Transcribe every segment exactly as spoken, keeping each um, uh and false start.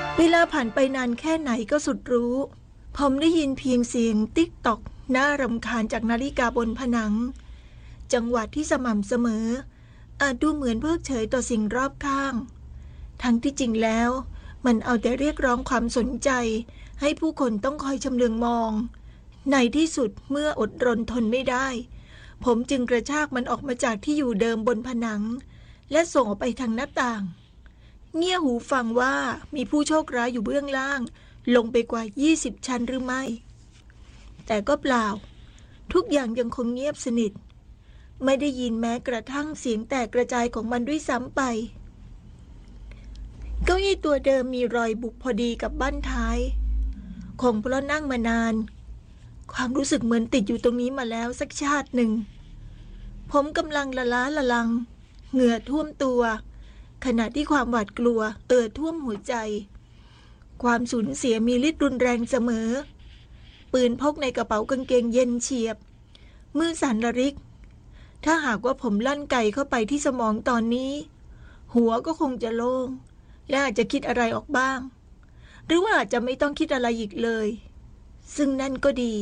เวลาผ่านไปนานแค่ไหนก็สุดรู้ผมได้ยินเพียงเสียงติ๊กตอกน่ารำคาญจากนาฬิกาบนผนังจังหวะที่สม่ำเสมออาจดูเหมือนเพิกเฉยต่อสิ่งรอบข้างทั้งที่จริงแล้วมันเอาแต่เรียกร้องความสนใจให้ผู้คนต้องคอยชำเลืองมองในที่สุดเมื่ออดรนทนไม่ได้ผมจึงกระชากมันออกมาจากที่อยู่เดิมบนผนังและส่งออกไปทางหน้าต่างเงี่ยหูฟังว่ามีผู้โชคร้ายอยู่เบื้องล่างลงไปกว่ายี่สิบชั้นหรือไม่แต่ก็เปล่าทุกอย่างยังคงเงียบสนิทไม่ได้ยินแม้กระทั่งเสียงแตกกระจายของมันด้วยซ้ำไปเก้าอี้ตัวเดิมมีรอยบุบพอดีกับบั้นท้ายคงเพราะนั่งมานานความรู้สึกเหมือนติดอยู่ตรงนี้มาแล้วสักชาติหนึ่งผมกำลังละล้าละลังเหงื่อท่วมตัวขณะที่ความหวาดกลัวเอ่อท่วมหัวใจความสูญเสียมีฤทธิ์รุนแรงเสมอปืนพกในกระเป๋ากางเกงเย็นเฉียบมือสั่นระริกถ้าหากว่าผมลั่นไกเข้าไปที่สมองตอนนี้หัวก็คงจะโล่งและอาจจะคิดอะไรออกบ้างหรือว่าอาจจะไม่ต้องคิดอะไรอีกเลยซึ่งนั่นก็ดี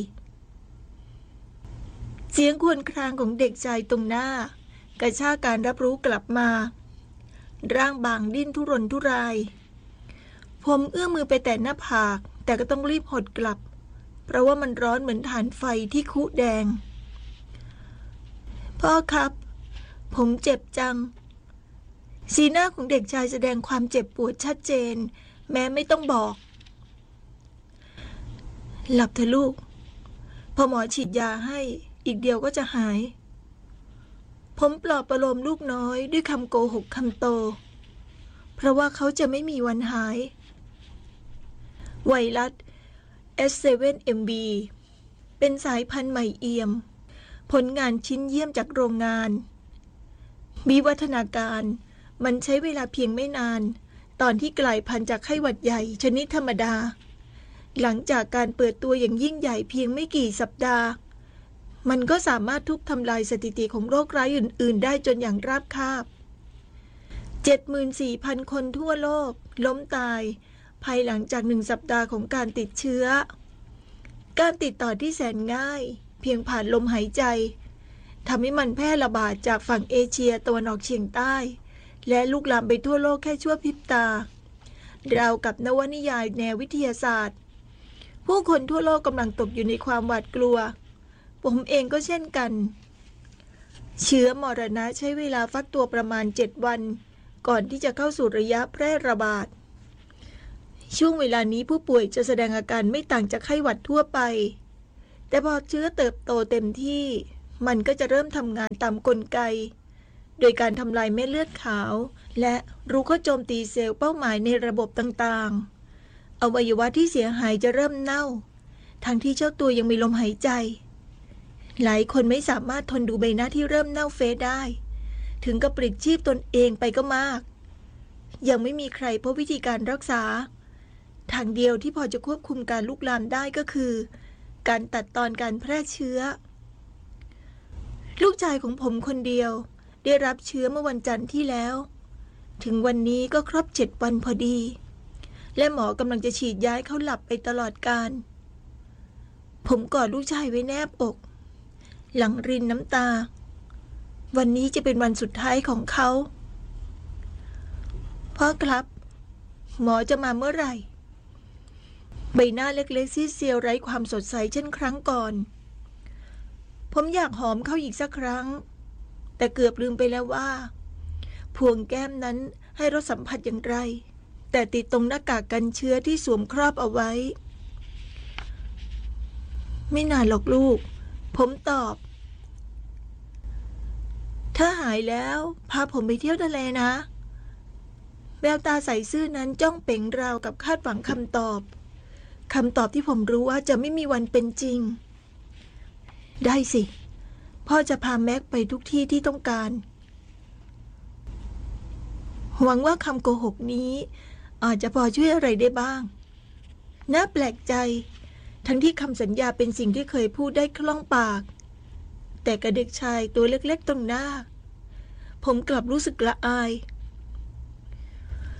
เสียงครวญครางของเด็กชายตรงหน้ากระชากการรับรู้กลับมาร่างบางดิ้นทุรนทุรายผมเอื้อมมือไปแตะหน้าผากแต่ก็ต้องรีบหดกลับเพราะว่ามันร้อนเหมือนถ่านไฟที่คุแดงพ่อครับผมเจ็บจังสีหน้าของเด็กชายแสดงความเจ็บปวดชัดเจนแม้ไม่ต้องบอกหลับเถอะลูกพอหมอฉีดยาให้อีกเดียวก็จะหายผมปลอบประโลมลูกน้อยด้วยคำโกหกคำโตเพราะว่าเขาจะไม่มีวันหายไวรัส เอส เซเว่น เอ็ม บี เป็นสายพันธุ์ใหม่เอี่ยมผลงานชิ้นเยี่ยมจากโรงงานวิวัฒนาการมันใช้เวลาเพียงไม่นานตอนที่กลายพันธุ์จากไข้หวัดใหญ่ชนิดธรรมดาหลังจากการเปิดตัวอย่างยิ่งใหญ่เพียงไม่กี่สัปดาห์มันก็สามารถทุบทำลายสถิติของโรคร้ายอื่นๆได้จนอย่างราบคาบ เจ็ดหมื่นสี่พัน คนทั่วโลกล้มตายภายหลังจากหนึ่งสัปดาห์ของการติดเชื้อการติดต่อที่แสนง่ายเพียงผ่านลมหายใจทำให้มันแพร่ระบาดจากฝั่งเอเชียตะวันออกเฉียงใต้และลุกลามไปทั่วโลกแค่ชั่วพริบตาราวกับนวนิยายแนววิทยาศาสตร์ผู้คนทั่วโลกกำลังตกอยู่ในความหวาดกลัวผมเองก็เช่นกันเชื้อมรณะใช้เวลาฟักตัวประมาณเจ็ดวันก่อนที่จะเข้าสู่ระยะแพร่ระบาดช่วงเวลานี้ผู้ป่วยจะแสดงอาการไม่ต่างจากไข้หวัดทั่วไปแต่พอเชื้อเติบโตเต็มที่มันก็จะเริ่มทำงานตามกลไกโดยการทำลายเม็ดเลือดขาวและรุกเข้าโจมตีเซลล์เป้าหมายในระบบต่างๆอวัยวะที่เสียหายจะเริ่มเน่าทั้งที่เจ้าตัวยังมีลมหายใจหลายคนไม่สามารถทนดูใบหน้าที่เริ่มเน่าเฟะได้ถึงกับปลิดชีพตนเองไปก็มากยังไม่มีใครพบวิธีการรักษาทางเดียวที่พอจะควบคุมการลุกลามได้ก็คือการตัดตอนการแพร่เชื้อลูกชายของผมคนเดียวได้รับเชื้อเมื่อวันจันทร์ที่แล้วถึงวันนี้ก็ครบเจ็ดวันพอดีและหมอกำลังจะฉีดยาให้เขาหลับไปตลอดกาลผมกอดลูกชายไว้แนบอกหลังรินน้ำตาวันนี้จะเป็นวันสุดท้ายของเขาพ่อครับหมอจะมาเมื่อไหร่ใบหน้าเล็กๆซีดเซียวไร้ความสดใสเช่นครั้งก่อนผมอยากหอมเขาอีกสักครั้งแต่เกือบลืมไปแล้วว่าพวงแก้มนั้นให้รสสัมผัสอย่างไรแต่ติดตรงหน้ากากกันเชื้อที่สวมครอบเอาไว้ไม่นานหรอกลูกผมตอบถ้าหายแล้วพาผมไปเที่ยวทะเลนะแววตาใสซื่อนั้นจ้องเป่งราวกับคาดหวังคำตอบคำตอบที่ผมรู้ว่าจะไม่มีวันเป็นจริงได้สิพ่อจะพาแม็กไปทุกที่ที่ต้องการหวังว่าคำโกหกนี้อาจจะพอช่วยอะไรได้บ้างน่าแปลกใจทั้งที่คำสัญญาเป็นสิ่งที่เคยพูดได้คล่องปากแต่กับเด็กชายตัวเล็กๆตรงหน้าผมกลับรู้สึกละอาย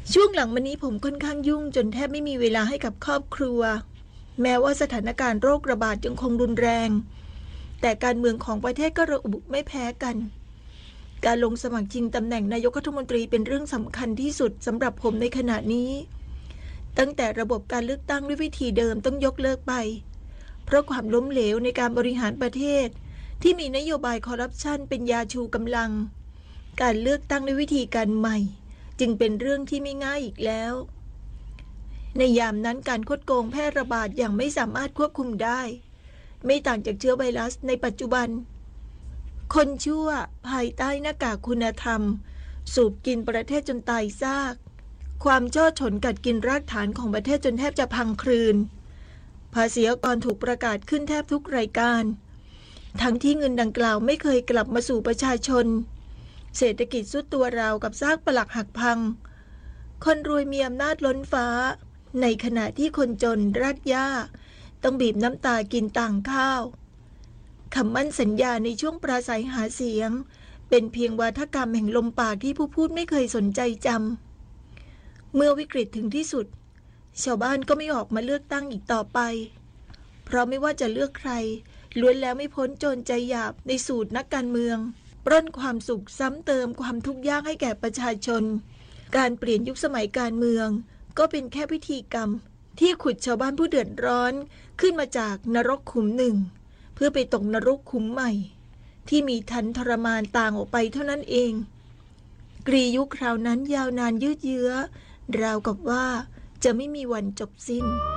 ช่วงหลังมานี้ผมค่อนข้างยุ่งจนแทบไม่มีเวลาให้กับครอบครัวแม้ว่าสถานการณ์โรคระบาดยังคงรุนแรงแต่การเมืองของประเทศก็ระอุไม่แพ้กันการลงสมัครชิงตำแหน่งนายกรัฐมนตรีเป็นเรื่องสำคัญที่สุดสำหรับผมในขณะนี้ตั้งแต่ระบบการเลือกตั้งด้วยวิธีเดิมต้องยกเลิกไปเพราะความล้มเหลวในการบริหารประเทศที่มีนโยบายคอร์รัปชันเป็นยาชูกำลังการเลือกตั้งด้วยวิธีการใหม่จึงเป็นเรื่องที่ไม่ง่ายอีกแล้วในยามนั้นการคดโกงแพร่ระบาดอย่างไม่สามารถควบคุมได้ไม่ต่างจากเชื้อไวรัสในปัจจุบันคนชั่วภายใต้หน้ากากคุณธรรมสูบกินประเทศจนตายซากความช่อฉนกัดกินรากฐานของประเทศจนแทบจะพังคลืนภาษีอากรถูกประกาศขึ้นแทบทุกรายการทั้งที่เงินดังกล่าวไม่เคยกลับมาสู่ประชาชนเศรษฐกิจทรุดตัวราวกับซากปลักหักพังคนรวยมีอำนาจล้นฟ้าในขณะที่คนจนรากหญ้าต้องบีบน้ำตากินต่างข้าวคำมั่นสัญญาในช่วงปราศัยหาเสียงเป็นเพียงวาทกรรมแห่งลมปากที่ผู้พูดไม่เคยสนใจจำเมื่อวิกฤตถึงที่สุดชาวบ้านก็ไม่ออกมาเลือกตั้งอีกต่อไปเพราะไม่ว่าจะเลือกใครล้วนแล้วไม่พ้นโจรใจหยาบในสูตรนักการเมืองปล้นความสุขซ้ำเติมความทุกข์ยากให้แก่ประชาชนการเปลี่ยนยุคสมัยการเมืองก็เป็นแค่พิธีกรรมที่ขุดชาวบ้านผู้เดือดร้อนขึ้นมาจากนรกขุมหนึ่งเพื่อไปตกนรกขุมใหม่ที่มีทันทรมานต่างออกไปเท่านั้นเองกรียุคคราวนั้นยาวนานยืดเยื้อราวกับว่าจะไม่มีวันจบสิ้น